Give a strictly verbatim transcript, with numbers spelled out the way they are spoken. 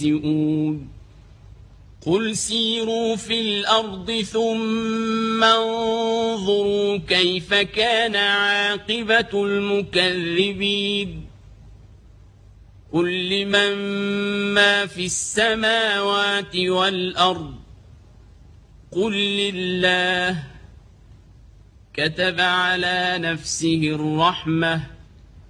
قل سيروا في الأرض ثم انظروا كيف كان عاقبة المكذبين قل لمن ما في السماوات والأرض قل لله كتب على نفسه الرحمة